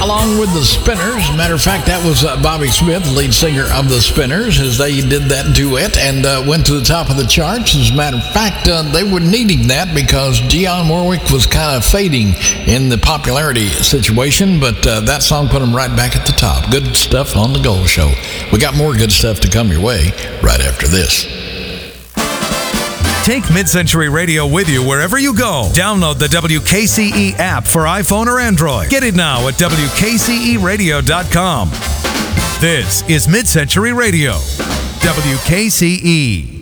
along with the Spinners. Matter of fact, that was Bobby Smith, lead singer of the Spinners, as they did that duet and went to the top of the charts. As a matter of fact, they were needing that because Dionne Warwick was kind of fading in the popularity situation, but that song put them right back at the top. Good stuff on the Gold Show. We got more good stuff to come your way right after this. Take Mid-Century Radio with you wherever you go. Download the WKCE app for iPhone or Android. Get it now at WKCEradio.com. This is Mid-Century Radio, WKCE.